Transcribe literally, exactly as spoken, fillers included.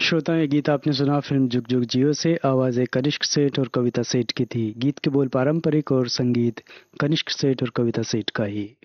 श्रोता, ये गीत आपने सुना फिल्म जुग जुग जियो से। आवाज़ें कनिष्क सेठ और कविता सेठ की थी। गीत के बोल पारंपरिक और संगीत कनिष्क सेठ और कविता सेठ का ही।